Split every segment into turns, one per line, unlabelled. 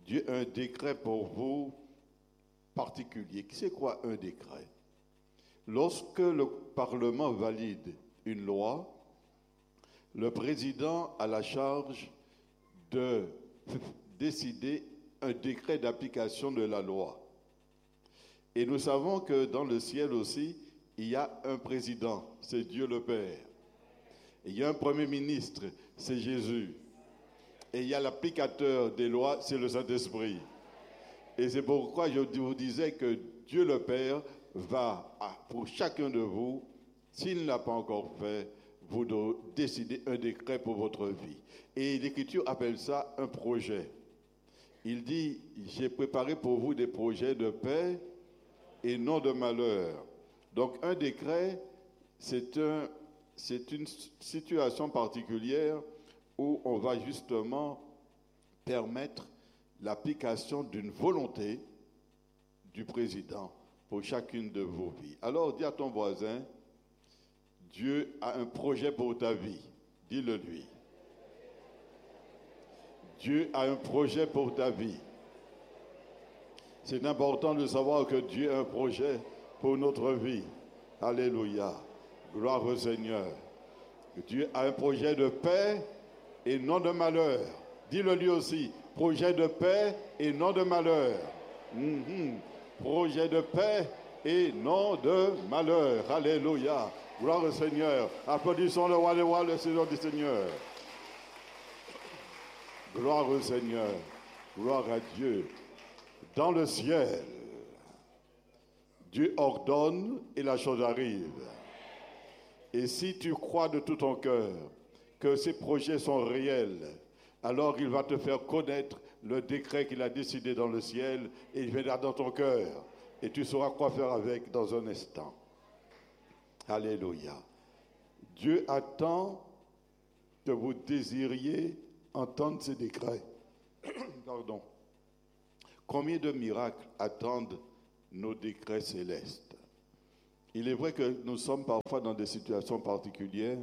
Dieu a un décret pour vous particulier. C'est quoi un décret? Lorsque le Parlement valide une loi, le président a la charge de décider un décret d'application de la loi. Et nous savons que dans le ciel aussi, il y a un président, c'est Dieu le Père. Et il y a un premier ministre, c'est Jésus. Et il y a l'applicateur des lois, c'est le Saint-Esprit. Et c'est pourquoi je vous disais que Dieu le Père va, pour chacun de vous, s'il ne l'a pas encore fait, vous décider un décret pour votre vie. Et l'Écriture appelle ça un projet. Il dit, j'ai préparé pour vous des projets de paix et non de malheur. Donc un décret, c'est une situation particulière où on va justement permettre l'application d'une volonté du président pour chacune de vos vies. Alors dis à ton voisin, Dieu a un projet pour ta vie. Dis-le lui. Dieu a un projet pour ta vie. C'est important de savoir que Dieu a un projet pour notre vie. Alléluia. Gloire au Seigneur. Dieu a un projet de paix et non de malheur. Dis-le lui aussi. Projet de paix et non de malheur. Projet de paix et non de malheur. Alléluia. Gloire au Seigneur. Applaudissons le roi des rois, le Seigneur du Seigneur. Gloire au Seigneur. Gloire à Dieu. Dans le ciel, Dieu ordonne et la chose arrive. Et si tu crois de tout ton cœur que ces projets sont réels, alors il va te faire connaître le décret qu'il a décidé dans le ciel et il viendra dans ton cœur. Et tu sauras quoi faire avec dans un instant. Alléluia. Dieu attend que vous désiriez entendre ces décrets. Pardon. Combien de miracles attendent nos décrets célestes? Il est vrai que nous sommes parfois dans des situations particulières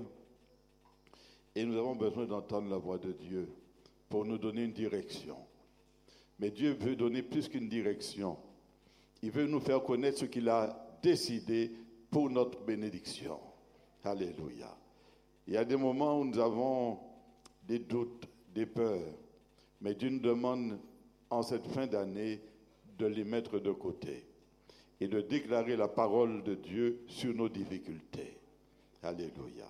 et nous avons besoin d'entendre la voix de Dieu pour nous donner une direction. Mais Dieu veut donner plus qu'une direction. Il veut nous faire connaître ce qu'il a décidé pour notre bénédiction. Alléluia. Il y a des moments où nous avons des doutes, des peurs, mais Dieu nous demande en cette fin d'année de les mettre de côté et de déclarer la parole de Dieu sur nos difficultés. Alléluia.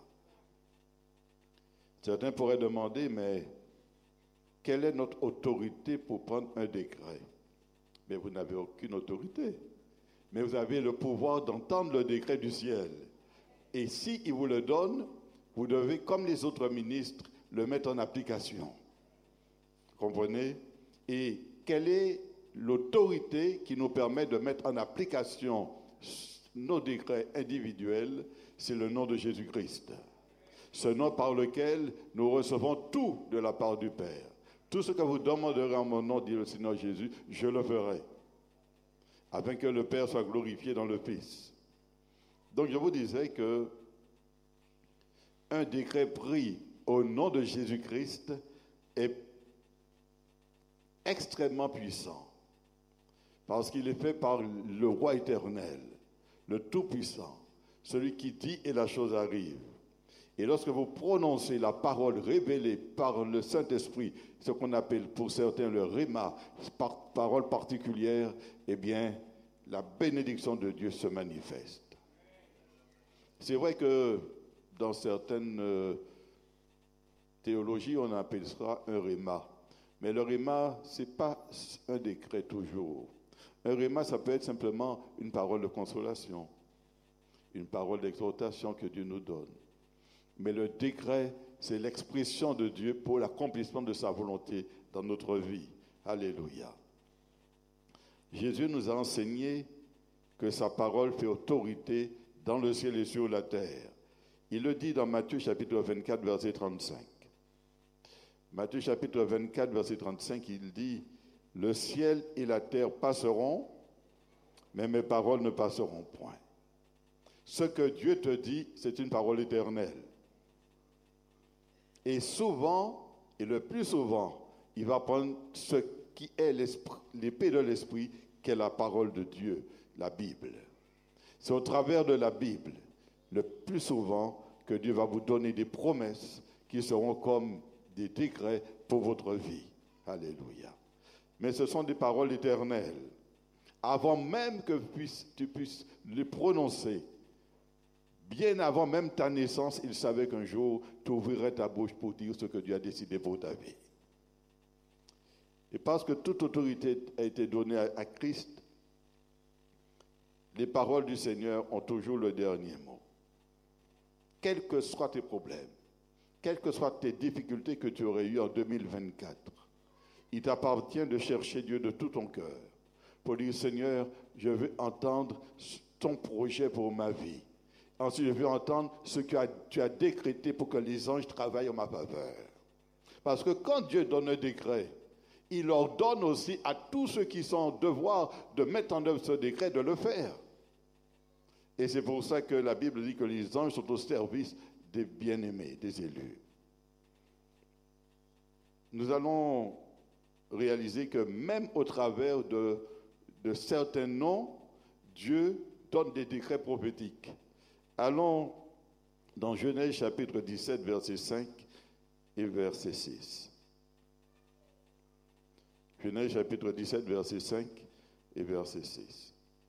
Certains pourraient demander, mais quelle est notre autorité pour prendre un décret? Mais vous n'avez aucune autorité. Mais vous avez le pouvoir d'entendre le décret du ciel. Et s'il vous le donne, vous devez, comme les autres ministres, le mettre en application. Comprenez? Et quelle est l'autorité qui nous permet de mettre en application nos décrets individuels? C'est le nom de Jésus-Christ. Ce nom par lequel nous recevons tout de la part du Père. Tout ce que vous demanderez en mon nom, dit le Seigneur Jésus, je le ferai. Afin que le Père soit glorifié dans le Fils. Donc je vous disais que un décret pris au nom de Jésus-Christ est extrêmement puissant. Parce qu'il est fait par le roi éternel, le Tout-Puissant, celui qui dit et la chose arrive. Et lorsque vous prononcez la parole révélée par le Saint-Esprit, ce qu'on appelle pour certains le rhéma, parole particulière, eh bien, la bénédiction de Dieu se manifeste. C'est vrai que dans certaines théologies, on appelle ça un rhéma. Mais le rhéma, ce n'est pas un décret toujours. Un rhéma, ça peut être simplement une parole de consolation, une parole d'exhortation que Dieu nous donne. Mais le décret, c'est l'expression de Dieu pour l'accomplissement de sa volonté dans notre vie. Alléluia. Jésus nous a enseigné que sa parole fait autorité dans le ciel et sur la terre. Il le dit dans Matthieu chapitre 24, verset 35. Matthieu chapitre 24, verset 35, il dit « Le ciel et la terre passeront, mais mes paroles ne passeront point. » Ce que Dieu te dit, c'est une parole éternelle. Et souvent, et le plus souvent, il va prendre ce qui est l'épée de l'esprit, qui est la parole de Dieu, la Bible. C'est au travers de la Bible, le plus souvent, que Dieu va vous donner des promesses qui seront comme des décrets pour votre vie. Alléluia. Mais ce sont des paroles éternelles. Avant même que tu puisses les prononcer, bien avant même ta naissance, il savait qu'un jour, tu ouvrirais ta bouche pour dire ce que Dieu a décidé pour ta vie. Et parce que toute autorité a été donnée à Christ, les paroles du Seigneur ont toujours le dernier mot. Quels que soient tes problèmes, quelles que soient tes difficultés que tu aurais eues en 2024, il t'appartient de chercher Dieu de tout ton cœur pour dire, Seigneur, je veux entendre ton projet pour ma vie. Ensuite, je veux entendre ce que tu as décrété pour que les anges travaillent en ma faveur. Parce que quand Dieu donne un décret, il ordonne aussi à tous ceux qui sont en devoir de mettre en œuvre ce décret de le faire. Et c'est pour ça que la Bible dit que les anges sont au service des bien-aimés, des élus. Nous allons réaliser que même au travers de certains noms, Dieu donne des décrets prophétiques. Allons dans Genèse chapitre 17, verset 5 et verset 6. Genèse chapitre 17, verset 5 et verset 6.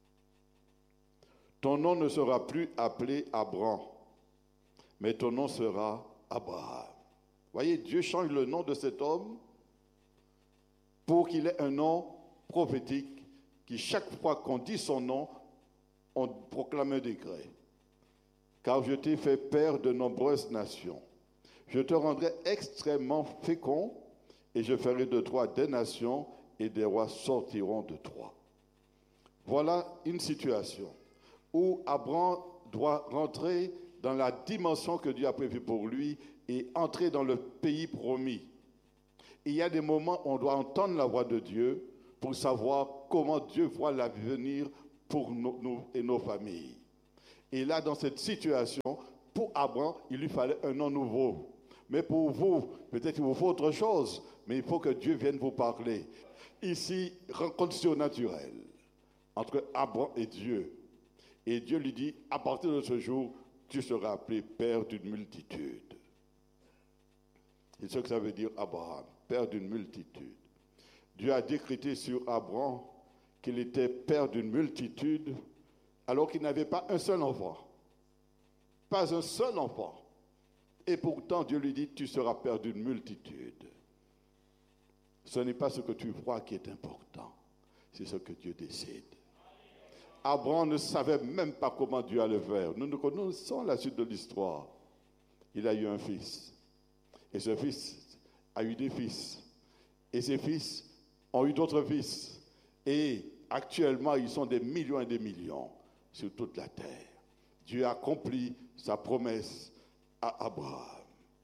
Ton nom ne sera plus appelé Abram, mais ton nom sera Abraham. Voyez, Dieu change le nom de cet homme pour qu'il ait un nom prophétique, qui chaque fois qu'on dit son nom, on proclame un décret. Car je t'ai fait père de nombreuses nations. Je te rendrai extrêmement fécond, et je ferai de toi des nations, et des rois sortiront de toi. Voilà une situation où Abraham doit rentrer dans la dimension que Dieu a prévue pour lui et entrer dans le pays promis. Et il y a des moments où on doit entendre la voix de Dieu pour savoir comment Dieu voit l'avenir pour nous et nos familles. Et là, dans cette situation, pour Abraham, il lui fallait un nom nouveau. Mais pour vous, peut-être qu'il vous faut autre chose, mais il faut que Dieu vienne vous parler. Ici, rencontre surnaturelle entre Abraham et Dieu. Et Dieu lui dit, à partir de ce jour, tu seras appelé père d'une multitude. C'est ce que ça veut dire Abraham, père d'une multitude. Dieu a décrété sur Abraham qu'il était père d'une multitude alors qu'il n'avait pas un seul enfant. Pas un seul enfant. Et pourtant, Dieu lui dit, tu seras père d'une multitude. Ce n'est pas ce que tu crois qui est important, c'est ce que Dieu décide. Abraham ne savait même pas comment Dieu allait faire. Nous connaissons la suite de l'histoire. Il a eu un fils. Et ce fils a eu des fils. Et ces fils ont eu d'autres fils. Et actuellement, ils sont des millions et des millions sur toute la terre. Dieu a accompli sa promesse à Abraham.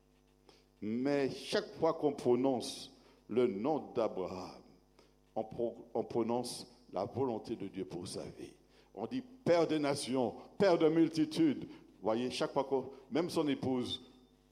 Mais chaque fois qu'on prononce le nom d'Abraham, on prononce la volonté de Dieu pour sa vie. On dit père des nations, père de multitudes. Vous voyez, chaque fois que, même son épouse,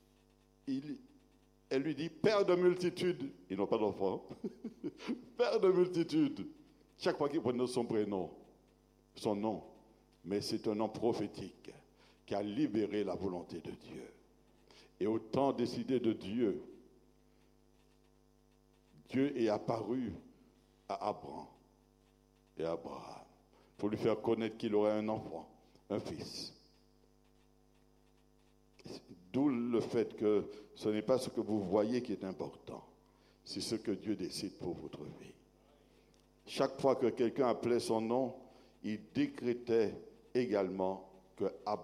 elle lui dit père de multitudes. Ils n'ont pas d'enfant. Père de multitudes. Chaque fois qu'il prononce son prénom, son nom. Mais c'est un nom prophétique qui a libéré la volonté de Dieu. Et au temps décidé de Dieu, Dieu est apparu à Abraham et à Abraham pour lui faire connaître qu'il aurait un enfant, un fils. D'où le fait que ce n'est pas ce que vous voyez qui est important, c'est ce que Dieu décide pour votre vie. Chaque fois que quelqu'un appelait son nom, il décrétait également que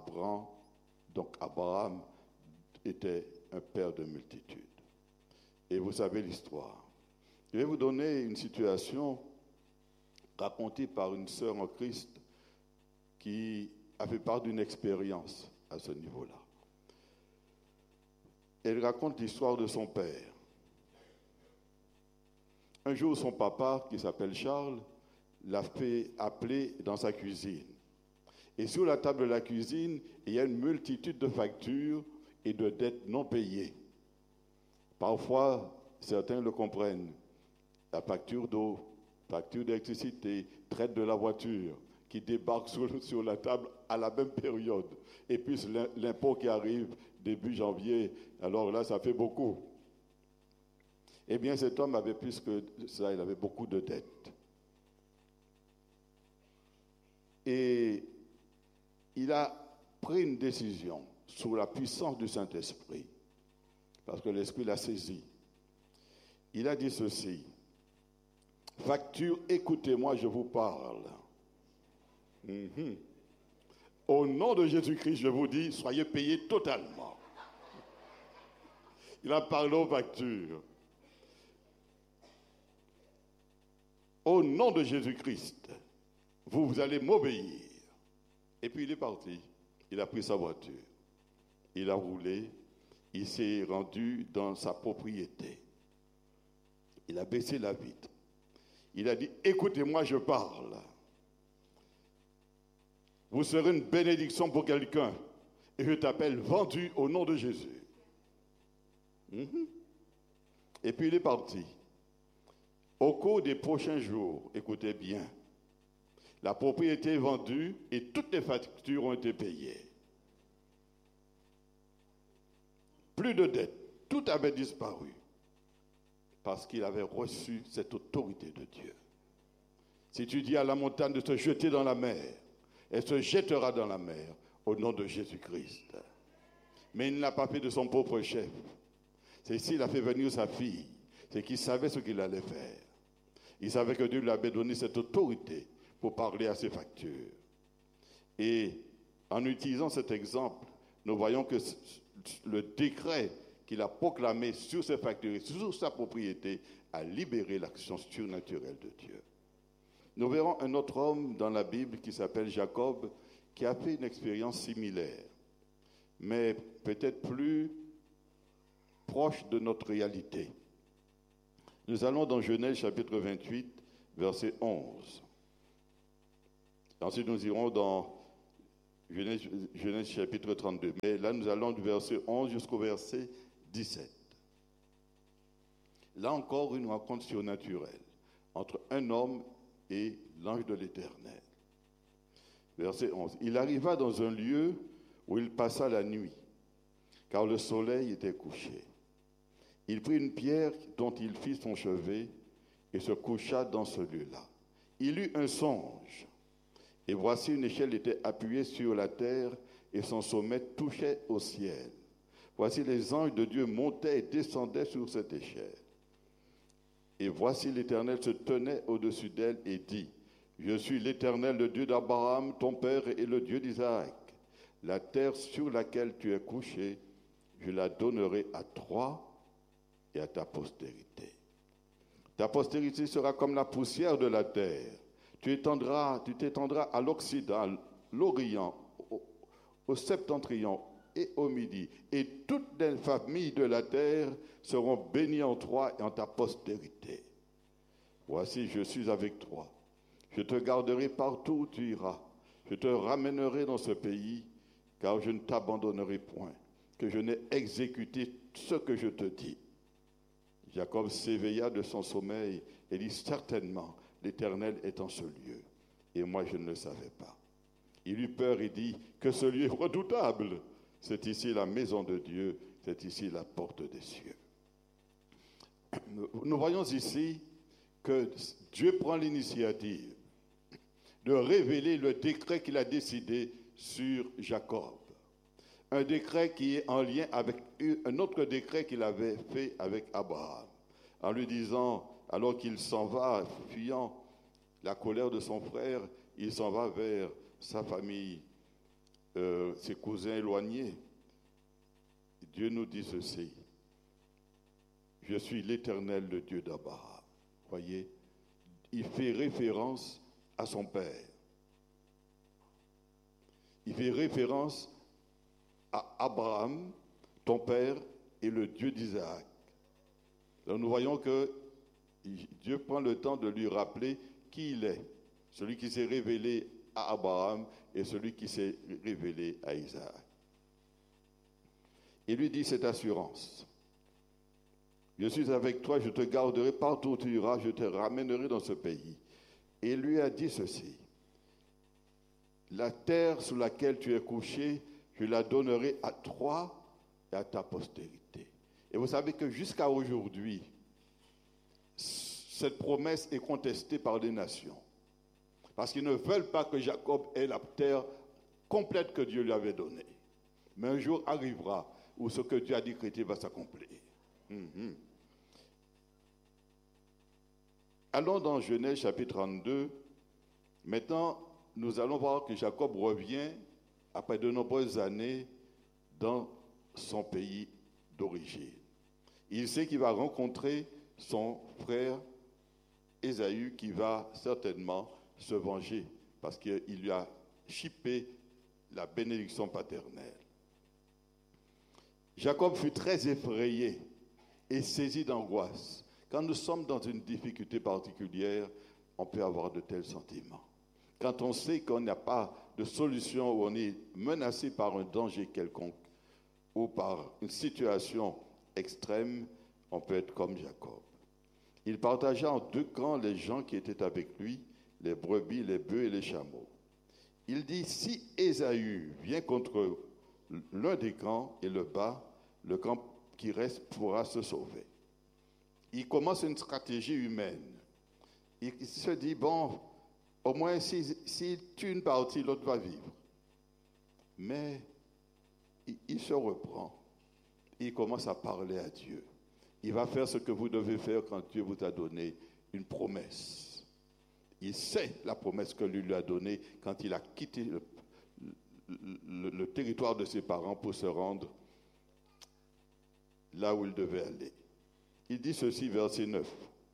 Abraham était un père de multitude. Et vous savez l'histoire. Je vais vous donner une situation racontée par une sœur en Christ qui a fait part d'une expérience à ce niveau-là. Elle raconte l'histoire de son père. Un jour, son papa, qui s'appelle Charles, l'a fait appeler dans sa cuisine. Et sur la table de la cuisine, il y a une multitude de factures et de dettes non payées. Parfois, certains le comprennent. La facture d'eau, facture d'électricité, traite de la voiture qui débarque sur la table à la même période. Et puis l'impôt qui arrive début janvier, alors là, ça fait beaucoup. Eh bien, cet homme avait plus que ça, il avait beaucoup de dettes. Et il a pris une décision sous la puissance du Saint-Esprit, parce que l'Esprit l'a saisi. Il a dit ceci: facture, écoutez-moi, je vous parle. Au nom de Jésus-Christ, je vous dis, soyez payés totalement. Il a parlé aux factures. Au nom de Jésus-Christ, vous allez m'obéir. Et puis il est parti. Il a pris sa voiture. Il a roulé. Il s'est rendu dans sa propriété. Il a baissé la vitre. Il a dit, écoutez-moi, je parle. Vous serez une bénédiction pour quelqu'un. Et je t'appelle vendu au nom de Jésus. Et puis il est parti. Au cours des prochains jours, écoutez bien, la propriété est vendue et toutes les factures ont été payées. Plus de dettes, tout avait disparu parce qu'il avait reçu cette autorité de Dieu. Si tu dis à la montagne de se jeter dans la mer, elle se jettera dans la mer au nom de Jésus-Christ. Mais il ne l'a pas fait de son propre chef. C'est s'il a fait venir sa fille, c'est qu'il savait ce qu'il allait faire. Il savait que Dieu lui avait donné cette autorité pour parler à ses factures. Et en utilisant cet exemple, nous voyons que le décret qu'il a proclamé sur ses factures, sur sa propriété, a libéré l'action surnaturelle de Dieu. Nous verrons un autre homme dans la Bible qui s'appelle Jacob, qui a fait une expérience similaire, mais peut-être plus proche de notre réalité. Nous allons dans Genèse chapitre 28, verset 11. Ensuite, nous irons dans Genèse chapitre 32. Mais là, nous allons du verset 11 jusqu'au verset 17. Là encore, une rencontre surnaturelle entre un homme et l'ange de l'Éternel. Verset 11. Il arriva dans un lieu où il passa la nuit, car le soleil était couché. Il prit une pierre dont il fit son chevet et se coucha dans ce lieu-là. Il eut un songe, et voici une échelle était appuyée sur la terre et son sommet touchait au ciel. Voici les anges de Dieu montaient et descendaient sur cette échelle. Et voici l'Éternel se tenait au-dessus d'elle et dit, « Je suis l'Éternel, le Dieu d'Abraham, ton père, et le Dieu d'Isaac. La terre sur laquelle tu es couché, je la donnerai à toi et à ta postérité. Ta postérité sera comme la poussière de la terre. Tu t'étendras à l'Occident, à l'Orient, au Septentrion et au Midi. Et toutes les familles de la terre seront bénies en toi et en ta postérité. Voici, je suis avec toi. Je te garderai partout où tu iras. Je te ramènerai dans ce pays, car je ne t'abandonnerai point, que je n'ai exécuté ce que je te dis. » Jacob s'éveilla de son sommeil et dit, « Certainement, l'Éternel est en ce lieu, et moi je ne le savais pas. » Il eut peur et dit, « Que ce lieu est redoutable. C'est ici la maison de Dieu, c'est ici la porte des cieux. » Nous voyons ici que Dieu prend l'initiative de révéler le décret qu'il a décidé sur Jacob. Un décret qui est en lien avec un autre décret qu'il avait fait avec Abraham, en lui disant, alors qu'il s'en va, fuyant la colère de son frère, il s'en va vers sa famille, ses cousins éloignés. Dieu nous dit ceci, « Je suis l'Éternel, le Dieu d'Abraham. » Voyez, il fait référence à son père. Il fait référence à Abraham, ton père, et le Dieu d'Isaac. Donc nous voyons que Dieu prend le temps de lui rappeler qui il est, celui qui s'est révélé à Abraham et celui qui s'est révélé à Isaac. Il lui dit cette assurance. Je suis avec toi, je te garderai partout où tu iras, je te ramènerai dans ce pays. Et il lui a dit ceci, la terre sous laquelle tu es couché, je la donnerai à toi et à ta postérité. Et vous savez que jusqu'à aujourd'hui, cette promesse est contestée par les nations. Parce qu'ils ne veulent pas que Jacob ait la terre complète que Dieu lui avait donnée. Mais un jour arrivera où ce que Dieu a décrété va s'accomplir. Allons dans Genèse chapitre 32. Maintenant, nous allons voir que Jacob revient après de nombreuses années dans son pays d'origine. Il sait qu'il va rencontrer son frère Ésaü qui va certainement se venger parce qu'il lui a chippé la bénédiction paternelle. Jacob fut très effrayé et saisi d'angoisse. Quand nous sommes dans une difficulté particulière, on peut avoir de tels sentiments. Quand on sait qu'on n'a pas de solution, où on est menacé par un danger quelconque ou par une situation extrême, on peut être comme Jacob. Il partagea en deux camps les gens qui étaient avec lui, les brebis, les bœufs et les chameaux. Il dit, si Ésaü vient contre l'un des camps et le bat, le camp qui reste pourra se sauver. Il commence une stratégie humaine. Il se dit, bon, au moins s'il tue une partie, l'autre va vivre. Mais il se reprend. Il commence à parler à Dieu. Il va faire ce que vous devez faire quand Dieu vous a donné une promesse. Il sait la promesse que lui a donnée quand il a quitté le territoire de ses parents pour se rendre là où il devait aller. Il dit ceci, verset 9.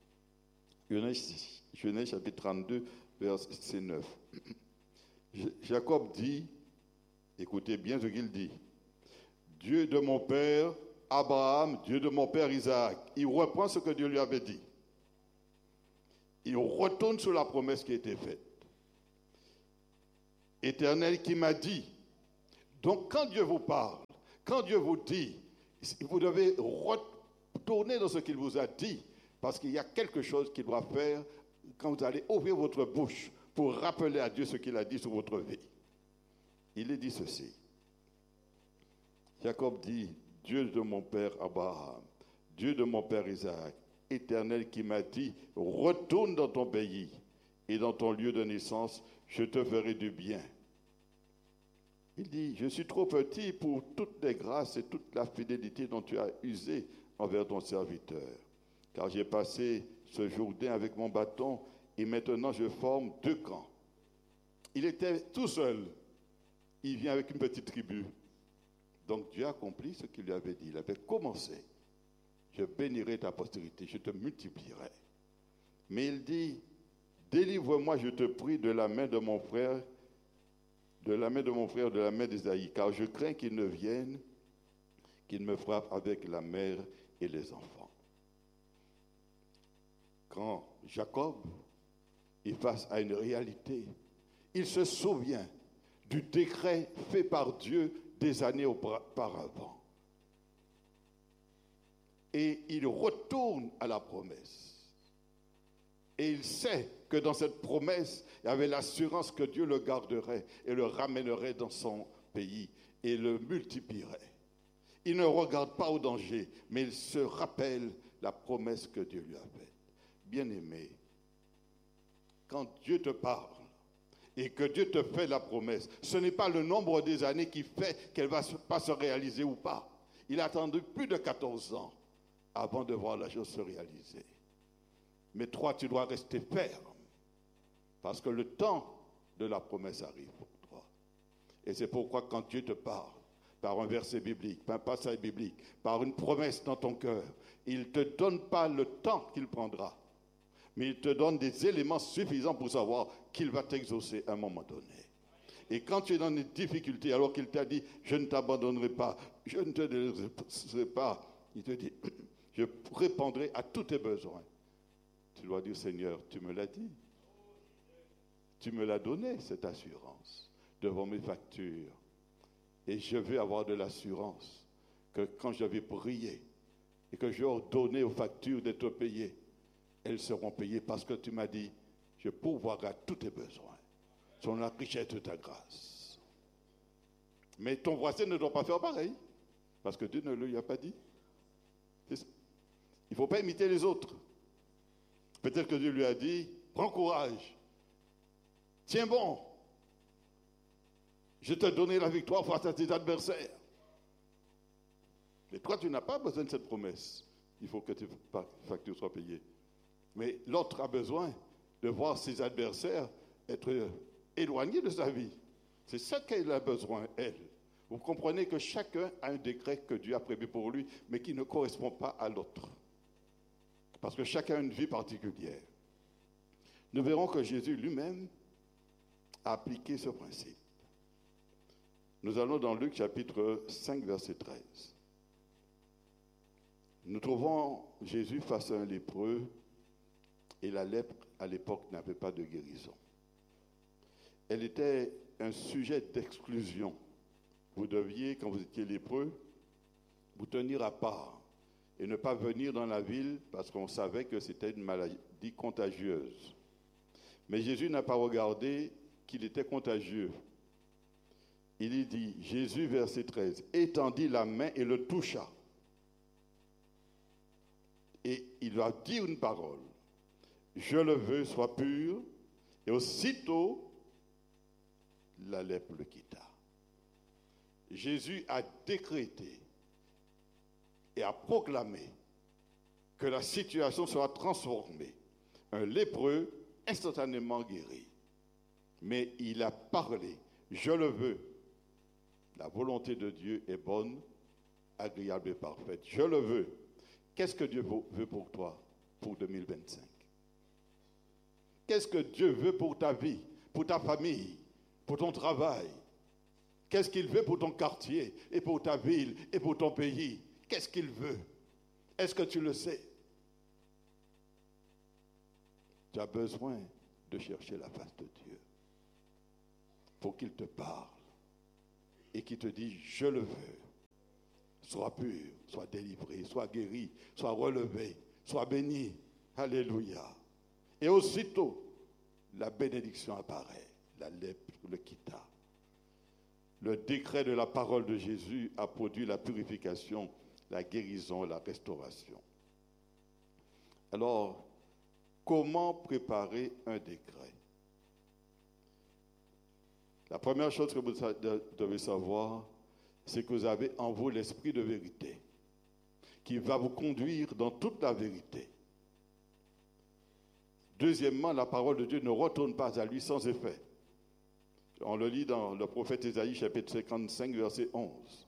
Genèse chapitre 32, verset 9. Jacob dit, écoutez bien ce qu'il dit, Dieu de mon père Abraham, Dieu de mon père Isaac. Il reprend ce que Dieu lui avait dit. Il retourne sur la promesse qui était faite. Éternel qui m'a dit. Donc quand Dieu vous parle, quand Dieu vous dit, vous devez retourner dans ce qu'il vous a dit, parce qu'il y a quelque chose qu'il doit faire quand vous allez ouvrir votre bouche pour rappeler à Dieu ce qu'il a dit sur votre vie. Il est dit ceci. Jacob dit, Dieu de mon père Abraham, Dieu de mon père Isaac, Éternel qui m'a dit, retourne dans ton pays et dans ton lieu de naissance, je te ferai du bien. Il dit, je suis trop petit pour toutes les grâces et toute la fidélité dont tu as usé envers ton serviteur, car j'ai passé ce Jourdain avec mon bâton et maintenant je forme deux camps. Il était tout seul. Il vient avec une petite tribu. Donc Dieu a accompli ce qu'il lui avait dit. Il avait commencé. Je bénirai ta postérité, je te multiplierai. Mais il dit, délivre-moi, je te prie, de la main de mon frère, de la main d'Ésaü, car je crains qu'il ne vienne, qu'il me frappe avec la mère et les enfants. Quand Jacob est face à une réalité, il se souvient du décret fait par Dieu des années auparavant. Et il retourne à la promesse. Et il sait que dans cette promesse, il y avait l'assurance que Dieu le garderait et le ramènerait dans son pays et le multiplierait. Il ne regarde pas au danger, mais il se rappelle la promesse que Dieu lui a faite. Bien-aimé, quand Dieu te parle et que Dieu te fait la promesse, ce n'est pas le nombre des années qui fait qu'elle ne va pas se réaliser ou pas. Il a attendu plus de 14 ans avant de voir la chose se réaliser. Mais toi, tu dois rester ferme, parce que le temps de la promesse arrive pour toi. Et c'est pourquoi quand Dieu te parle, par un verset biblique, par un passage biblique, par une promesse dans ton cœur, il ne te donne pas le temps qu'il prendra, mais il te donne des éléments suffisants pour savoir qu'il va t'exaucer à un moment donné. Et quand tu es dans une difficulté, alors qu'il t'a dit, je ne t'abandonnerai pas, je ne te délaisserai pas, il te dit, je répondrai à tous tes besoins. Tu dois dire, Seigneur, tu me l'as dit. Tu me l'as donné, cette assurance, devant mes factures. Et je veux avoir de l'assurance que quand je vais prier, et que j'ai ordonné aux factures d'être payées, elles seront payées parce que tu m'as dit, je pourvoirai tous tes besoins, selon la richesse de ta grâce. Mais ton voisin ne doit pas faire pareil, parce que Dieu ne lui a pas dit. Il ne faut pas imiter les autres. Peut-être que Dieu lui a dit, prends courage, tiens bon, je te donnerai la victoire face à tes adversaires. Et toi, tu n'as pas besoin de cette promesse. Il faut que tes factures soient payées. Mais l'autre a besoin de voir ses adversaires être éloignés de sa vie. C'est ça qu'elle a besoin, elle. Vous comprenez que chacun a un décret que Dieu a prévu pour lui, mais qui ne correspond pas à l'autre. Parce que chacun a une vie particulière. Nous verrons que Jésus lui-même a appliqué ce principe. Nous allons dans Luc chapitre 5, verset 13. Nous trouvons Jésus face à un lépreux, et la lèpre, à l'époque, n'avait pas de guérison. Elle était un sujet d'exclusion. Vous deviez, quand vous étiez lépreux, vous tenir à part et ne pas venir dans la ville parce qu'on savait que c'était une maladie contagieuse. Mais Jésus n'a pas regardé qu'il était contagieux. Il y dit, Jésus, verset 13, étendit la main et le toucha. Et il va dire une parole. Je le veux, sois pur. Et aussitôt, la lèpre le quitta. Jésus a décrété et a proclamé que la situation sera transformée. Un lépreux instantanément guéri. Mais il a parlé. Je le veux. La volonté de Dieu est bonne, agréable et parfaite. Je le veux. Qu'est-ce que Dieu veut pour toi pour 2025? Qu'est-ce que Dieu veut pour ta vie, pour ta famille, pour ton travail? Qu'est-ce qu'il veut pour ton quartier et pour ta ville et pour ton pays? Qu'est-ce qu'il veut? Est-ce que tu le sais? Tu as besoin de chercher la face de Dieu pour qu'il te parle et qu'il te dise, je le veux. Sois pur, sois délivré, sois guéri, sois relevé, sois béni. Alléluia. Et aussitôt, la bénédiction apparaît. La lèpre le quitta. Le décret de la parole de Jésus a produit la purification, la guérison, la restauration. Alors, comment préparer un décret? La première chose que vous devez savoir, c'est que vous avez en vous l'esprit de vérité, qui va vous conduire dans toute la vérité. Deuxièmement, la parole de Dieu ne retourne pas à lui sans effet. On le lit dans le prophète Ésaïe, chapitre 55, verset 11.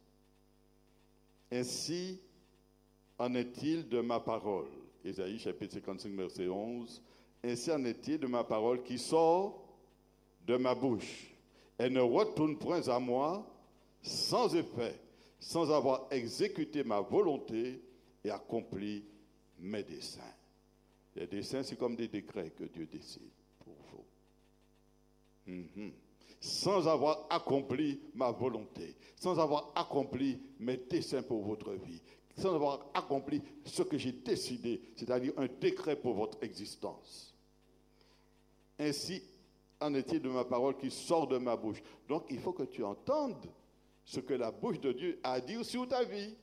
Ainsi en est-il de ma parole. Ésaïe, chapitre 55, verset 11. Ainsi en est-il de ma parole qui sort de ma bouche. Elle ne retourne point à moi sans effet, sans avoir exécuté ma volonté et accompli mes desseins. Les desseins, c'est comme des décrets que Dieu décide pour vous. Sans avoir accompli ma volonté, sans avoir accompli mes desseins pour votre vie, sans avoir accompli ce que j'ai décidé, c'est-à-dire un décret pour votre existence. Ainsi en est-il de ma parole qui sort de ma bouche. Donc, il faut que tu entendes ce que la bouche de Dieu a dit sur ta vie.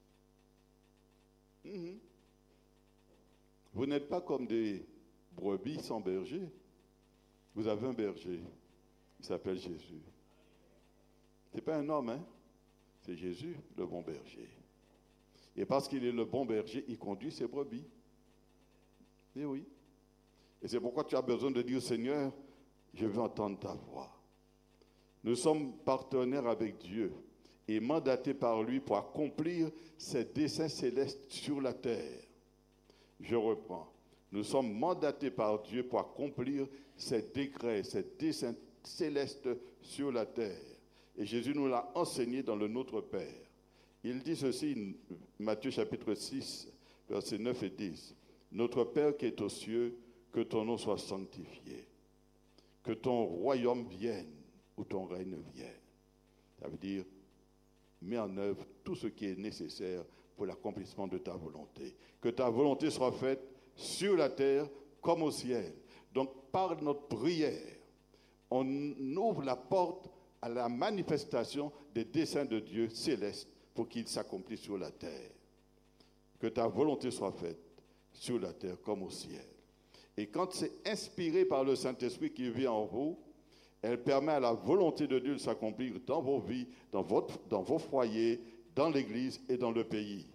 Vous n'êtes pas comme des brebis sans berger. Vous avez un berger. Il s'appelle Jésus. Ce n'est pas un homme, hein? C'est Jésus, le bon berger. Et parce qu'il est le bon berger, il conduit ses brebis. Et oui. Et c'est pourquoi tu as besoin de dire, Seigneur, je veux entendre ta voix. Nous sommes partenaires avec Dieu et mandatés par lui pour accomplir ses desseins célestes sur la terre. Je reprends. Nous sommes mandatés par Dieu pour accomplir ses décrets, ses desseins célestes sur la terre. Et Jésus nous l'a enseigné dans le Notre Père. Il dit ceci, Matthieu chapitre 6, versets 9 et 10. Notre Père qui est aux cieux, que ton nom soit sanctifié. Que ton royaume vienne ou ton règne vienne. Ça veut dire, mets en œuvre tout ce qui est nécessaire pour l'accomplissement de ta volonté. Que ta volonté soit faite sur la terre comme au ciel. Donc, par notre prière, on ouvre la porte à la manifestation des desseins de Dieu céleste pour qu'ils s'accomplissent sur la terre. Que ta volonté soit faite sur la terre comme au ciel. Et quand c'est inspiré par le Saint-Esprit qui vit en vous, elle permet à la volonté de Dieu de s'accomplir dans vos vies, dans vos foyers, dans l'Église et dans le pays.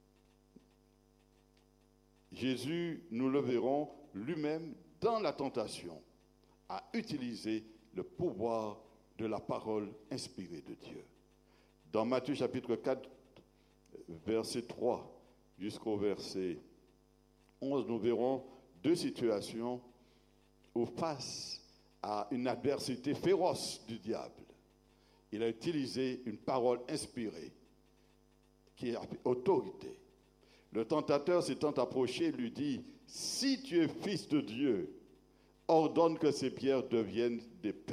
Jésus, nous le verrons, lui-même, dans la tentation, a utilisé le pouvoir de la parole inspirée de Dieu. Dans Matthieu chapitre 4, verset 3 jusqu'au verset 11, nous verrons deux situations où face à une adversité féroce du diable, il a utilisé une parole inspirée qui a autorité. Le tentateur s'étant approché lui dit, « Si tu es fils de Dieu, ordonne que ces pierres deviennent des pains. »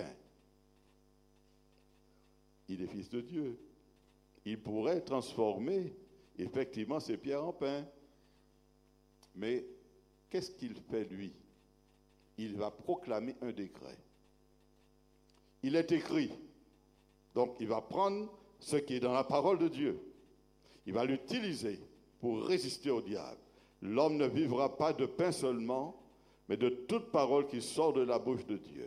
Il est fils de Dieu. Il pourrait transformer effectivement ces pierres en pain. Mais qu'est-ce qu'il fait lui? Il va proclamer un décret. Il est écrit. Donc il va prendre ce qui est dans la parole de Dieu. Il va l'utiliser pour résister au diable. L'homme ne vivra pas de pain seulement, mais de toute parole qui sort de la bouche de Dieu.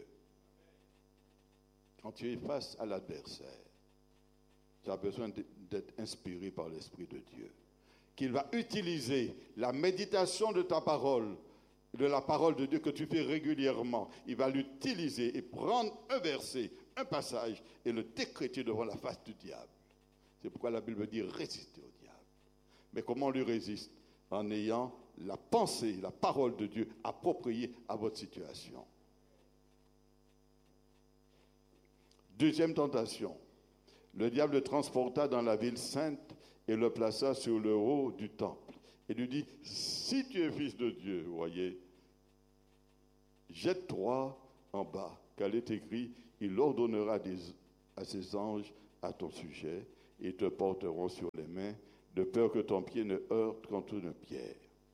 Quand tu es face à l'adversaire, tu as besoin d'être inspiré par l'Esprit de Dieu, qu'il va utiliser la méditation de ta parole, de la parole de Dieu que tu fais régulièrement. Il va l'utiliser et prendre un verset, un passage, et le décréter devant la face du diable. C'est pourquoi la Bible dit résister au diable. Mais comment on lui résiste? En ayant la pensée, la parole de Dieu appropriée à votre situation. Deuxième tentation. Le diable le transporta dans la ville sainte et le plaça sur le haut du temple. Et lui dit, si tu es fils de Dieu, vous voyez, jette-toi en bas, car il est écrit, il ordonnera à ses anges à ton sujet, et te porteront sur les mains, de peur que ton pied ne heurte contre une pierre.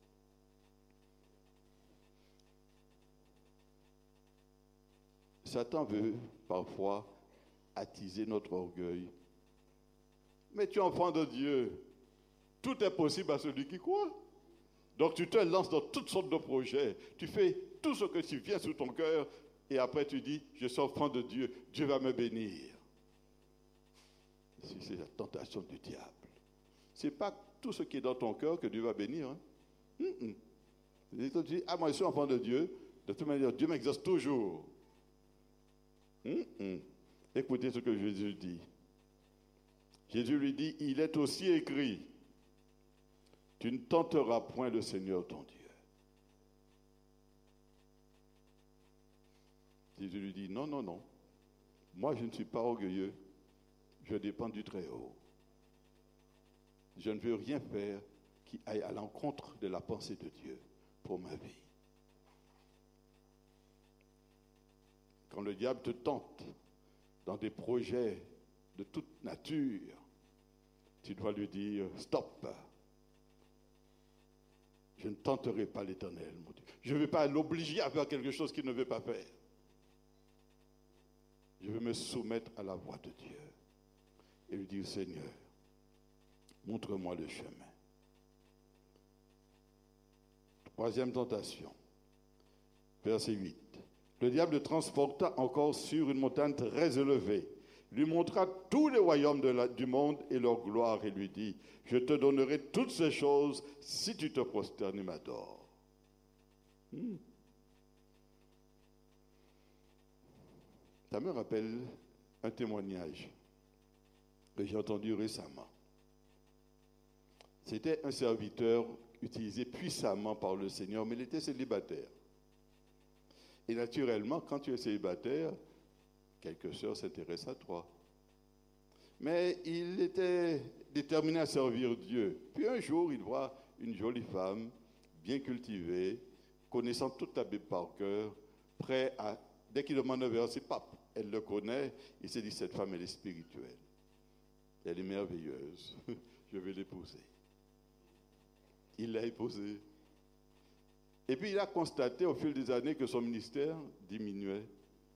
Satan veut parfois attiser notre orgueil. Mais tu es enfant de Dieu. Tout est possible à celui qui croit. Donc tu te lances dans toutes sortes de projets. Tu fais tout ce que tu viens sous ton cœur et après tu dis, je suis enfant de Dieu, Dieu va me bénir. C'est la tentation du diable. Ce n'est pas tout ce qui est dans ton cœur que Dieu va bénir. Hein? Tu dis, ah moi je suis enfant de Dieu, de toute manière Dieu m'exauce toujours. Écoutez ce que Jésus dit. Jésus lui dit, il est aussi écrit, tu ne tenteras point le Seigneur ton Dieu. Jésus lui dit, non, non, non. Moi, je ne suis pas orgueilleux. Je dépends du Très-Haut. Je ne veux rien faire qui aille à l'encontre de la pensée de Dieu pour ma vie. Quand le diable te tente dans des projets de toute nature, tu dois lui dire, stop. Je ne tenterai pas l'Éternel, mon Dieu. Je ne vais pas l'obliger à faire quelque chose qu'il ne veut pas faire. Je veux me soumettre à la voix de Dieu et lui dire, Seigneur, montre-moi le chemin. Troisième tentation, verset 8. Le diable le transporta encore sur une montagne très élevée, lui montra tous les royaumes du monde et leur gloire et lui dit, je te donnerai toutes ces choses si tu te prosternes et m'adores. Ça me rappelle un témoignage que j'ai entendu récemment. C'était un serviteur utilisé puissamment par le Seigneur, mais il était célibataire. Et naturellement, quand tu es célibataire, quelques sœurs s'intéressent à toi. Mais il était déterminé à servir Dieu. Puis un jour, il voit une jolie femme, bien cultivée, connaissant toute la Bible par cœur, prêt à, dès qu'il demande un verset, pape, elle le connaît, il s'est dit, cette femme, elle est spirituelle. Elle est merveilleuse. Je vais l'épouser. Il l'a épousée. Et puis il a constaté au fil des années que son ministère diminuait.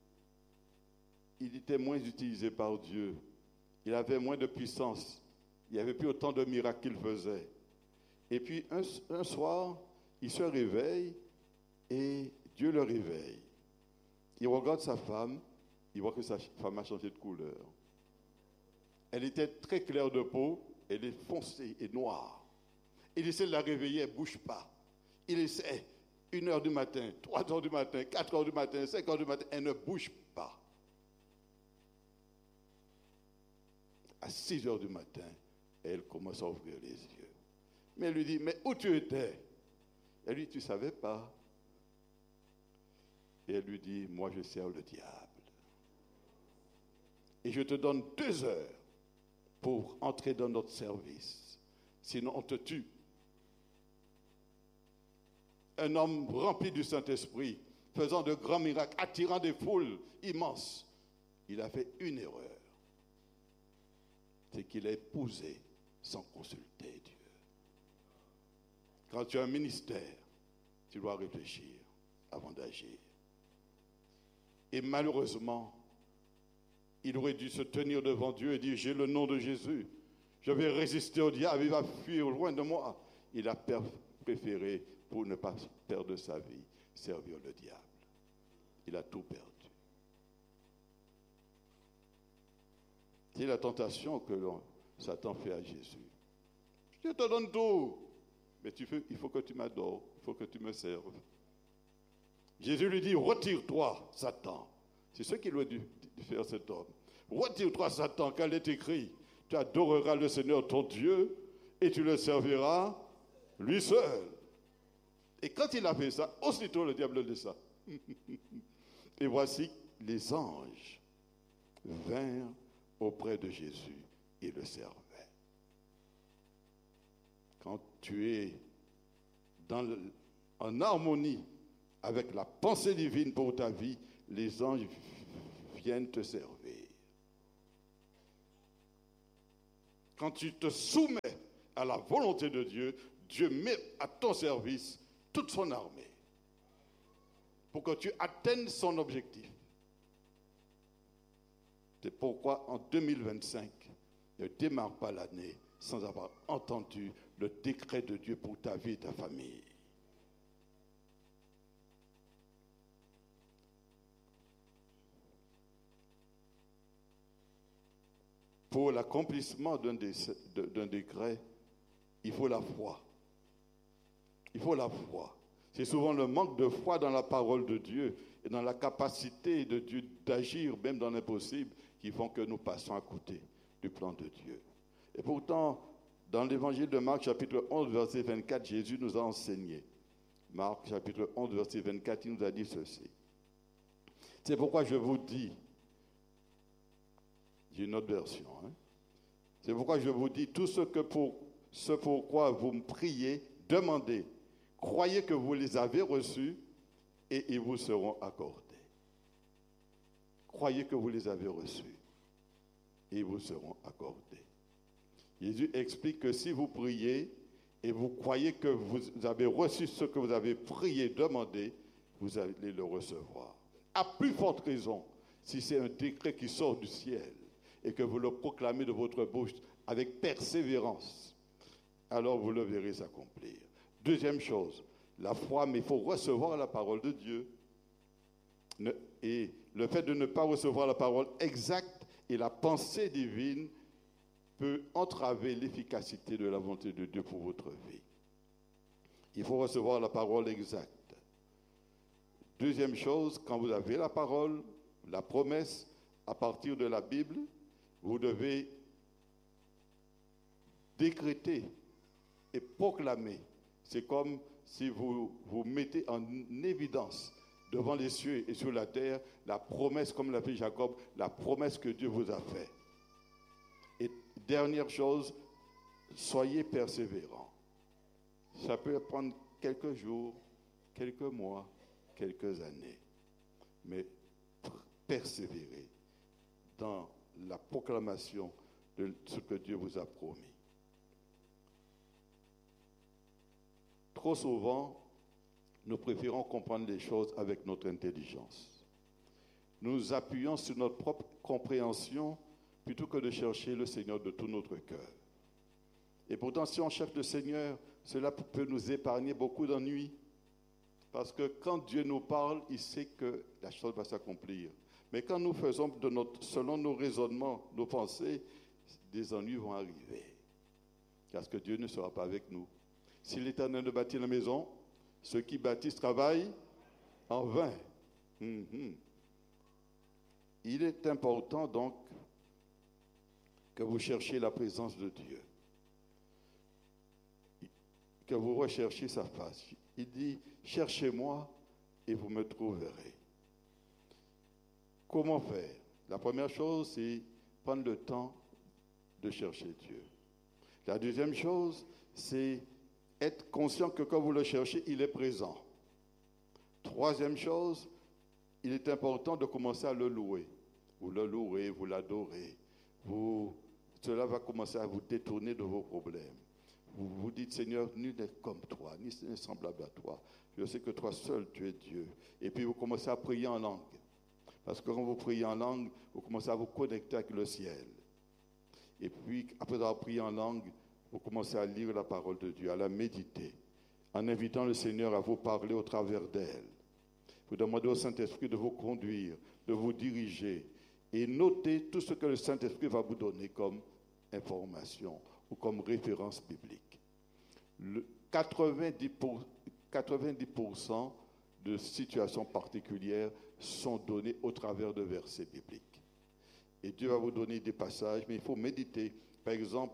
Il était moins utilisé par Dieu. Il avait moins de puissance. Il n'y avait plus autant de miracles qu'il faisait. Et puis un soir, il se réveille et Dieu le réveille. Il regarde sa femme, il voit que sa femme a changé de couleur. Elle était très claire de peau, elle est foncée et noire. Il essaie de la réveiller, elle ne bouge pas. Il essaie 1h du matin, 3h du matin, 4h du matin, 5h du matin, elle ne bouge pas. À 6h du matin, elle commence à ouvrir les yeux. Mais elle lui dit, mais où tu étais? Elle lui dit, tu ne savais pas. Et elle lui dit, moi je sers le diable. Et je te donne 2 heures pour entrer dans notre service. Sinon on te tue. Un homme rempli du Saint-Esprit, faisant de grands miracles, attirant des foules immenses. Il a fait une erreur. C'est qu'il a épousé sans consulter Dieu. Quand tu as un ministère, tu dois réfléchir avant d'agir. Et malheureusement, il aurait dû se tenir devant Dieu et dire, j'ai le nom de Jésus, je vais résister au diable, il va fuir loin de moi. Il a préféré, pour ne pas perdre sa vie, servir le diable. Il a tout perdu. C'est la tentation que Satan fait à Jésus. Je te donne tout, mais il faut que tu m'adores, il faut que tu me serves. Jésus lui dit, retire-toi, Satan. C'est ce qu'il aurait dû faire cet homme. Retire-toi, Satan, car il est écrit, tu adoreras le Seigneur ton Dieu et tu le serviras lui seul. Et quand il a fait ça, aussitôt le diable le laissa. Et voici, les anges vinrent auprès de Jésus et le servaient. Quand tu es en harmonie avec la pensée divine pour ta vie, les anges viennent te servir. Quand tu te soumets à la volonté de Dieu, Dieu met à ton service toute son armée pour que tu atteignes son objectif. C'est pourquoi en 2025, ne démarre pas l'année sans avoir entendu le décret de Dieu pour ta vie et ta famille. Pour l'accomplissement d'un décret, il faut la foi. Il faut la foi. C'est souvent le manque de foi dans la parole de Dieu et dans la capacité de Dieu d'agir, même dans l'impossible, qui font que nous passons à côté du plan de Dieu. Et pourtant, dans l'évangile de Marc, chapitre 11, verset 24, Jésus nous a enseigné. Marc, chapitre 11, verset 24, il nous a dit ceci. C'est pourquoi je vous dis, j'ai une autre version, c'est pourquoi je vous dis, tout ce pourquoi vous me priez, demandez, croyez que vous les avez reçus et ils vous seront accordés. Croyez que vous les avez reçus et ils vous seront accordés. Jésus explique que si vous priez et vous croyez que vous avez reçu ce que vous avez prié, demandé, vous allez le recevoir. À plus forte raison, si c'est un décret qui sort du ciel et que vous le proclamez de votre bouche avec persévérance, alors vous le verrez s'accomplir. Deuxième chose, la foi, mais il faut recevoir la parole de Dieu. Et le fait de ne pas recevoir la parole exacte et la pensée divine peut entraver l'efficacité de la volonté de Dieu pour votre vie. Il faut recevoir la parole exacte. Deuxième chose, quand vous avez la parole, la promesse à partir de la Bible, vous devez décréter et proclamer. C'est comme si vous vous mettez en évidence devant les cieux et sur la terre la promesse, comme l'a fait Jacob, la promesse que Dieu vous a faite. Et dernière chose, soyez persévérants. Ça peut prendre quelques jours, quelques mois, quelques années, mais persévérez dans la proclamation de ce que Dieu vous a promis. trop souvent, nous préférons comprendre les choses avec notre intelligence. Nous nous appuyons sur notre propre compréhension plutôt que de chercher le Seigneur de tout notre cœur. Et pourtant, si on cherche le Seigneur, cela peut nous épargner beaucoup d'ennuis. Parce que quand Dieu nous parle, il sait que la chose va s'accomplir. Mais quand nous faisons selon nos raisonnements, nos pensées, des ennuis vont arriver. Parce que Dieu ne sera pas avec nous. Si l'Éternel ne bâtit la maison, ceux qui bâtissent travaillent en vain. Il est important donc que vous cherchiez la présence de Dieu, que vous recherchiez sa face. Il dit, cherchez-moi et vous me trouverez. Comment faire? La première chose, c'est prendre le temps de chercher Dieu. La deuxième chose, c'est être conscient que quand vous le cherchez, il est présent. Troisième chose, il est important de commencer à le louer. Vous le louez, vous l'adorez. Cela va commencer à vous détourner de vos problèmes. Vous vous dites, Seigneur, nul n'est comme toi, ni n'est semblable à toi. Je sais que toi seul, tu es Dieu. Et puis vous commencez à prier en langue. Parce que quand vous priez en langue, vous commencez à vous connecter avec le ciel. Et puis, après avoir prié en langue, vous commencez à lire la parole de Dieu, à la méditer, en invitant le Seigneur à vous parler au travers d'elle. Vous demandez au Saint-Esprit de vous conduire, de vous diriger, et notez tout ce que le Saint-Esprit va vous donner comme information ou comme référence biblique. 90% de situations particulières sont données au travers de versets bibliques. Et Dieu va vous donner des passages, mais il faut méditer. Par exemple,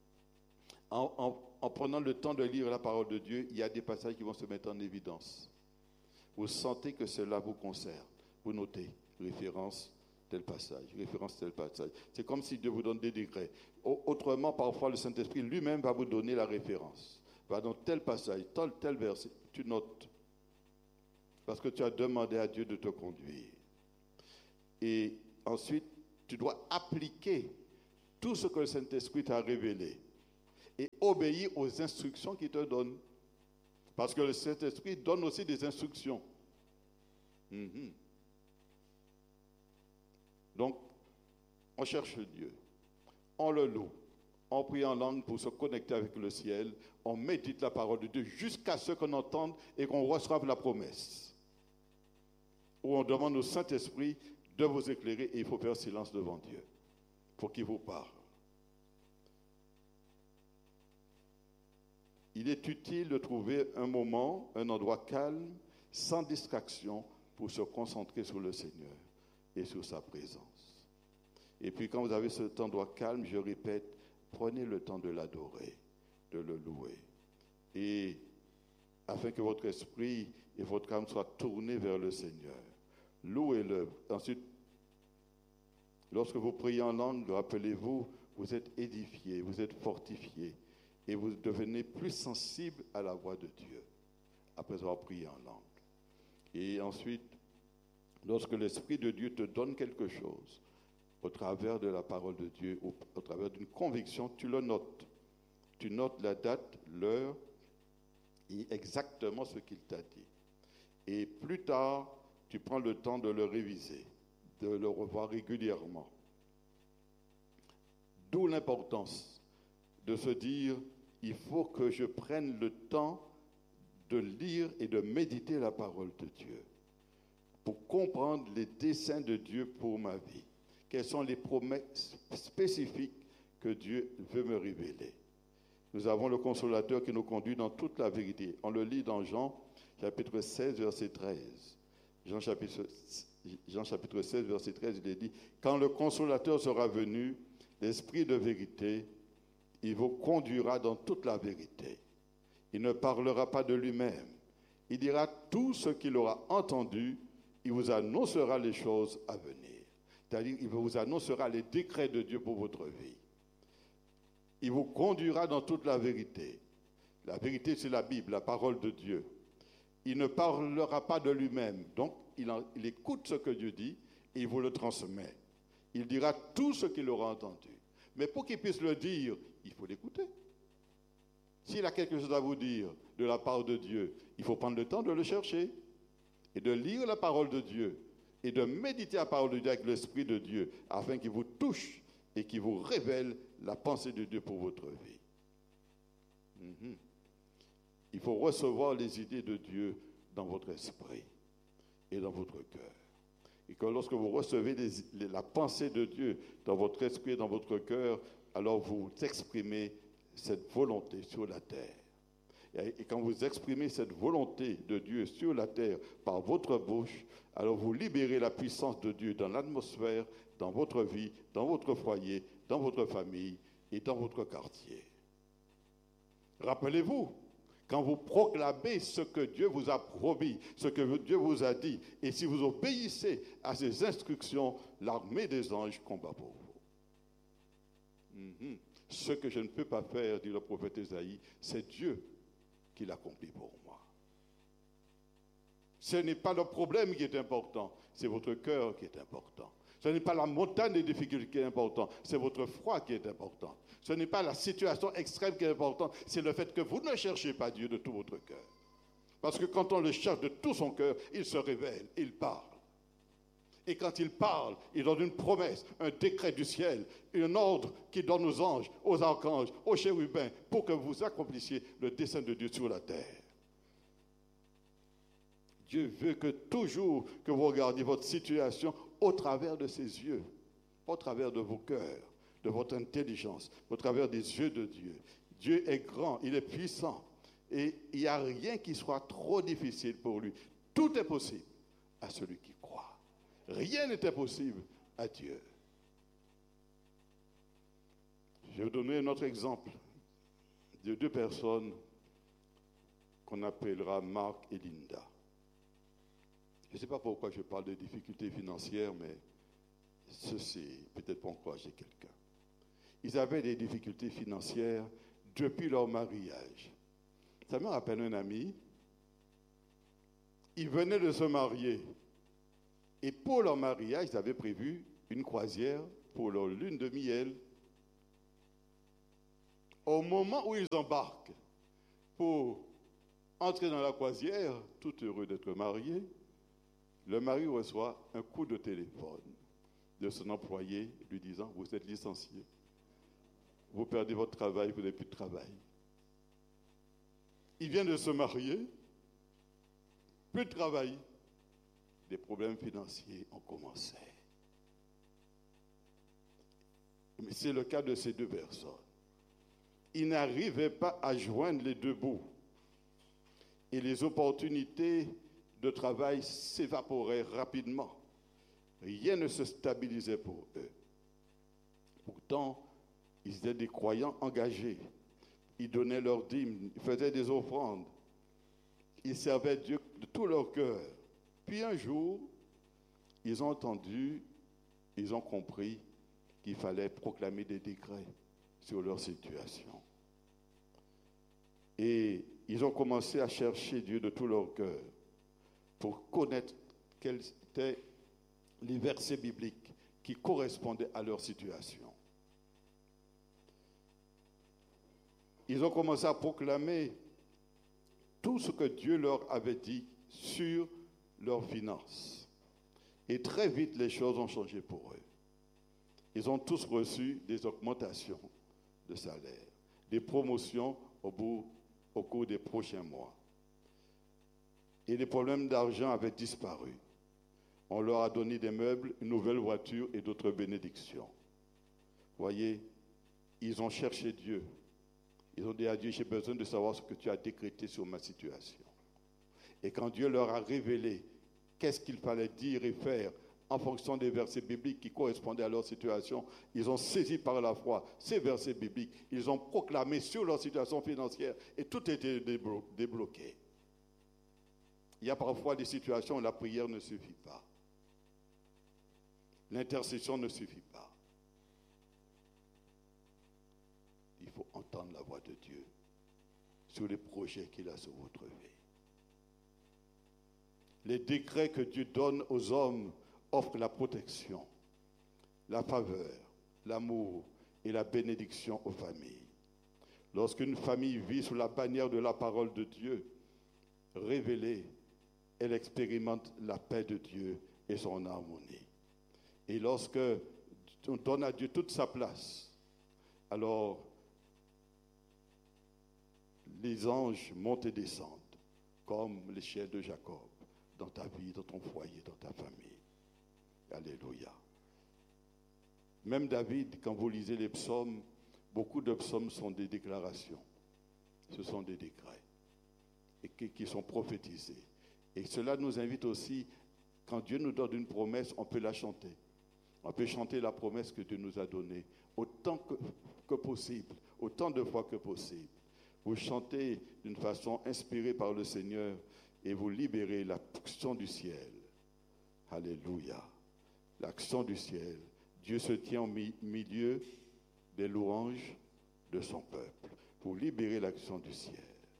en prenant le temps de lire la parole de Dieu, il y a des passages qui vont se mettre en évidence. Vous sentez que cela vous concerne. Vous notez, référence tel passage, référence tel passage. C'est comme si Dieu vous donne des décrets. Autrement, parfois, le Saint-Esprit lui-même va vous donner la référence. Va dans tel passage, tel verset, tu notes. Parce que tu as demandé à Dieu de te conduire. Et ensuite, tu dois appliquer tout ce que le Saint-Esprit t'a révélé et obéir aux instructions qu'il te donne. Parce que le Saint-Esprit donne aussi des instructions. Donc, on cherche Dieu, on le loue, on prie en langue pour se connecter avec le ciel, on médite la parole de Dieu jusqu'à ce qu'on entende et qu'on reçoive la promesse. Où on demande au Saint-Esprit de vous éclairer et il faut faire silence devant Dieu pour qu'il vous parle. Il est utile de trouver un moment, un endroit calme, sans distraction, pour se concentrer sur le Seigneur et sur sa présence. Et puis quand vous avez cet endroit calme, je répète, prenez le temps de l'adorer, de le louer. Et afin que votre esprit et votre âme soient tournés vers le Seigneur. Louez-le. Ensuite, lorsque vous priez en langue, rappelez-vous, vous êtes édifiés, vous êtes fortifiés et vous devenez plus sensible à la voix de Dieu après avoir prié en langue. Et ensuite, lorsque l'Esprit de Dieu te donne quelque chose, au travers de la parole de Dieu, au travers d'une conviction, tu le notes. Tu notes la date, l'heure et exactement ce qu'il t'a dit. Et plus tard, tu prends le temps de le réviser, de le revoir régulièrement. D'où l'importance de se dire, il faut que je prenne le temps de lire et de méditer la parole de Dieu pour comprendre les desseins de Dieu pour ma vie. Quelles sont les promesses spécifiques que Dieu veut me révéler. Nous avons le consolateur qui nous conduit dans toute la vérité. On le lit dans Jean chapitre 16, verset 13. Jean chapitre 16, verset 13, il est dit, « Quand le consolateur sera venu, l'Esprit de vérité, il vous conduira dans toute la vérité. Il ne parlera pas de lui-même. Il dira tout ce qu'il aura entendu. Il vous annoncera les choses à venir. » C'est-à-dire, il vous annoncera les décrets de Dieu pour votre vie. Il vous conduira dans toute la vérité. La vérité, c'est la Bible, la parole de Dieu. Il ne parlera pas de lui-même. Donc, il écoute ce que Dieu dit et il vous le transmet. Il dira tout ce qu'il aura entendu. Mais pour qu'il puisse le dire, il faut l'écouter. S'il a quelque chose à vous dire, de la part de Dieu, il faut prendre le temps de le chercher et de lire la parole de Dieu et de méditer la parole de Dieu avec l'Esprit de Dieu afin qu'il vous touche et qu'il vous révèle la pensée de Dieu pour votre vie. Il faut recevoir les idées de Dieu dans votre esprit et dans votre cœur. Et que lorsque vous recevez la pensée de Dieu dans votre esprit et dans votre cœur, alors vous exprimez cette volonté sur la terre. Et quand vous exprimez cette volonté de Dieu sur la terre par votre bouche, alors vous libérez la puissance de Dieu dans l'atmosphère, dans votre vie, dans votre foyer, dans votre famille et dans votre quartier. Rappelez-vous, quand vous proclamez ce que Dieu vous a promis, ce que Dieu vous a dit, et si vous obéissez à ces instructions, l'armée des anges combat pour vous. Ce que je ne peux pas faire, dit le prophète Ésaïe, c'est Dieu qui l'accomplit pour moi. Ce n'est pas le problème qui est important, c'est votre cœur qui est important. Ce n'est pas la montagne des difficultés qui est importante, c'est votre foi qui est important. Ce n'est pas la situation extrême qui est importante, c'est le fait que vous ne cherchez pas Dieu de tout votre cœur. Parce que quand on le cherche de tout son cœur, il se révèle, il parle. Et quand il parle, il donne une promesse, un décret du ciel, un ordre qu'il donne aux anges, aux archanges, aux chérubins, pour que vous accomplissiez le dessein de Dieu sur la terre. Dieu veut que toujours que vous regardiez votre situation au travers de ses yeux, au travers de vos cœurs, de votre intelligence, au travers des yeux de Dieu. Dieu est grand, il est puissant, et il n'y a rien qui soit trop difficile pour lui. Tout est possible à celui qui croit. Rien n'était possible à Dieu. Je vais vous donner un autre exemple de deux personnes qu'on appellera Marc et Linda. Je ne sais pas pourquoi je parle de difficultés financières, mais ceci peut-être pour encourager quelqu'un. Ils avaient des difficultés financières depuis leur mariage. Ça me rappelle un ami. Ils venaient de se marier. Et pour leur mariage, ils avaient prévu une croisière pour leur lune de miel. Au moment où ils embarquent pour entrer dans la croisière, tout heureux d'être mariés, le mari reçoit un coup de téléphone de son employé lui disant « Vous êtes licencié. Vous perdez votre travail, vous n'avez plus de travail. » Il vient de se marier, plus de travail. Des problèmes financiers ont commencé. Mais c'est le cas de ces deux personnes. Ils n'arrivaient pas à joindre les deux bouts. Et les opportunités de travail s'évaporaient rapidement. Rien ne se stabilisait pour eux. Pourtant, ils étaient des croyants engagés. Ils donnaient leurs dîmes, ils faisaient des offrandes. Ils servaient Dieu de tout leur cœur. Puis un jour, ils ont entendu, ils ont compris qu'il fallait proclamer des décrets sur leur situation. Et ils ont commencé à chercher Dieu de tout leur cœur pour connaître quels étaient les versets bibliques qui correspondaient à leur situation. Ils ont commencé à proclamer tout ce que Dieu leur avait dit sur leurs finances. Et très vite, les choses ont changé pour eux. Ils ont tous reçu des augmentations de salaire, des promotions au cours des prochains mois. Et les problèmes d'argent avaient disparu. On leur a donné des meubles, une nouvelle voiture et d'autres bénédictions. Voyez, ils ont cherché Dieu. Ils ont dit à Dieu, j'ai besoin de savoir ce que tu as décrété sur ma situation. Et quand Dieu leur a révélé qu'est-ce qu'il fallait dire et faire en fonction des versets bibliques qui correspondaient à leur situation, ils ont saisi par la foi ces versets bibliques, ils ont proclamé sur leur situation financière et tout était débloqué. Il y a parfois des situations où la prière ne suffit pas. L'intercession ne suffit pas. Il faut entendre la voix de Dieu sur les projets qu'il a sur votre vie. Les décrets que Dieu donne aux hommes offrent la protection, la faveur, l'amour et la bénédiction aux familles. Lorsqu'une famille vit sous la bannière de la parole de Dieu, révélée, elle expérimente la paix de Dieu et son harmonie. Et lorsque on donne à Dieu toute sa place, alors les anges montent et descendent, comme les chiens de Jacob, dans ta vie, dans ton foyer, dans ta famille. Alléluia. Même David, quand vous lisez les psaumes, beaucoup de psaumes sont des déclarations. Ce sont des décrets et qui sont prophétisés. Et cela nous invite aussi, quand Dieu nous donne une promesse, on peut la chanter. On peut chanter la promesse que Dieu nous a donnée autant que possible, autant de fois que possible. Vous chantez d'une façon inspirée par le Seigneur et vous libérez l'action du ciel. Alléluia. L'action du ciel. Dieu se tient au milieu des louanges de son peuple pour libérer l'action du ciel.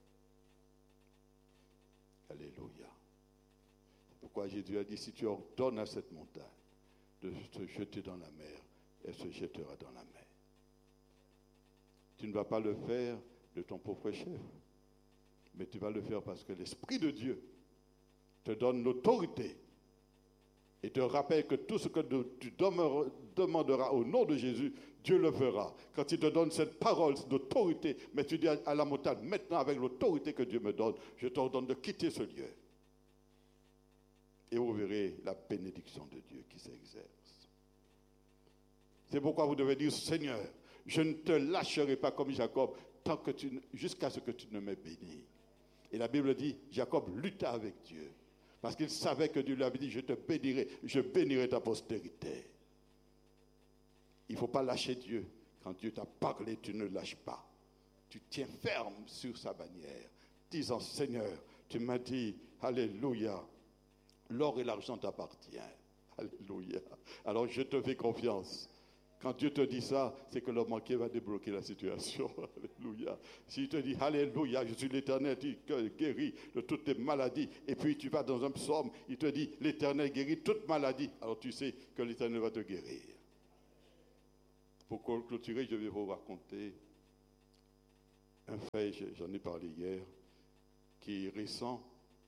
Alléluia. C'est pourquoi Jésus a dit, si tu ordonnes à cette montagne de se jeter dans la mer, elle se jettera dans la mer. Tu ne vas pas le faire de ton propre chef, mais tu vas le faire parce que l'Esprit de Dieu te donne l'autorité et te rappelle que tout ce que tu demanderas au nom de Jésus, Dieu le fera. Quand il te donne cette parole d'autorité, mais tu dis à la montagne, maintenant avec l'autorité que Dieu me donne, je t'ordonne de quitter ce lieu. Et vous verrez la bénédiction de Dieu qui s'exerce. C'est pourquoi vous devez dire, Seigneur, je ne te lâcherai pas comme Jacob, jusqu'à ce que tu ne m'aies béni. Et la Bible dit, Jacob lutta avec Dieu, parce qu'il savait que Dieu lui avait dit, je te bénirai, je bénirai ta postérité. Il ne faut pas lâcher Dieu. Quand Dieu t'a parlé, tu ne lâches pas. Tu tiens ferme sur sa bannière, disant, Seigneur, tu m'as dit, alléluia, l'or et l'argent t'appartiennent. Alléluia. Alors je te fais confiance. Quand Dieu te dit ça, c'est que le manqué va débloquer la situation. Alléluia. S'il te dit, alléluia, je suis l'Éternel qui guérit de toutes tes maladies. Et puis tu vas dans un psaume, il te dit, l'Éternel guérit toute maladie. Alors tu sais que l'Éternel va te guérir. Pour clôturer, je vais vous raconter un fait, j'en ai parlé hier, qui est récent.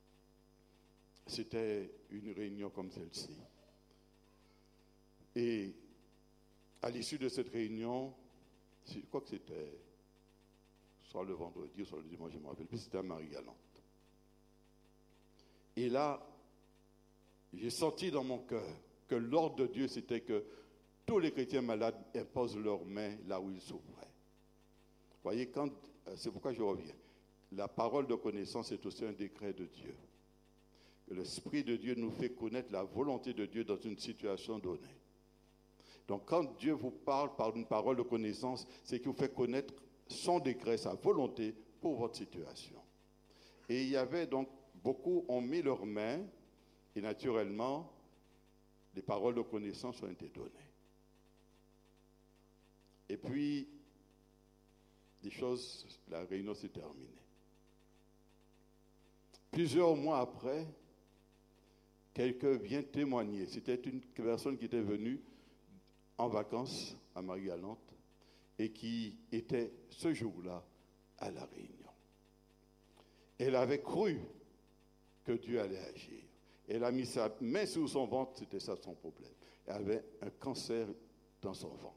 C'était une réunion comme celle-ci. Et à l'issue de cette réunion, je crois que c'était soit le vendredi, soit le dimanche, je ne me rappelle plus, c'était à Marie-Galante. Et là, j'ai senti dans mon cœur que l'ordre de Dieu, c'était que tous les chrétiens malades imposent leurs mains là où ils souffraient. Vous voyez, c'est pourquoi je reviens. La parole de connaissance est aussi un décret de Dieu. L'Esprit de Dieu nous fait connaître la volonté de Dieu dans une situation donnée. Donc quand Dieu vous parle par une parole de connaissance, c'est qu'il vous fait connaître son décret, sa volonté pour votre situation. Et il y avait donc, beaucoup ont mis leurs mains et naturellement, les paroles de connaissance ont été données. Et puis, la réunion s'est terminée. Plusieurs mois après, quelqu'un vient témoigner. C'était une personne qui était venue en vacances à Marie-Galante et qui était ce jour-là à la réunion. Elle avait cru que Dieu allait agir. Elle a mis sa main sur son ventre, c'était ça son problème. Elle avait un cancer dans son ventre.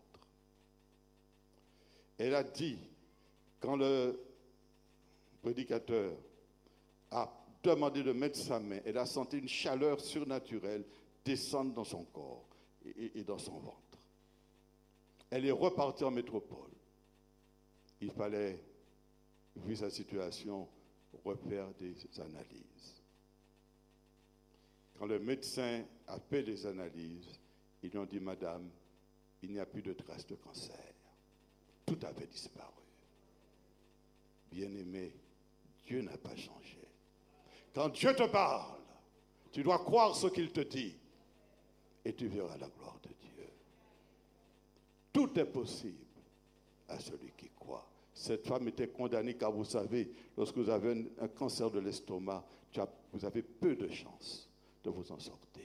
Elle a dit, quand le prédicateur a demandé de mettre sa main, elle a senti une chaleur surnaturelle descendre dans son corps et dans son ventre. Elle est repartie en métropole. Il fallait, vu sa situation, refaire des analyses. Quand le médecin a fait des analyses, ils lui ont dit, Madame, il n'y a plus de traces de cancer. Tout avait disparu. Bien-aimé, Dieu n'a pas changé. Quand Dieu te parle, tu dois croire ce qu'il te dit et tu verras la gloire de Dieu. Tout est possible à celui qui croit. Cette femme était condamnée car vous savez, lorsque vous avez un cancer de l'estomac, vous avez peu de chances de vous en sortir.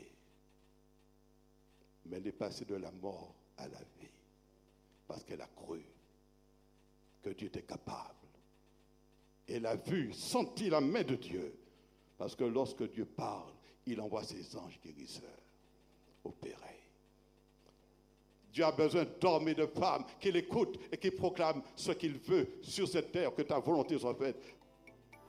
Mais elle est passée de la mort à la vie parce qu'elle a cru que Dieu était capable. Elle a vu, senti la main de Dieu. Parce que lorsque Dieu parle, il envoie ses anges guérisseurs opérer. Dieu a besoin d'hommes et de femmes qui l'écoutent et qui proclament ce qu'il veut sur cette terre, que ta volonté soit faite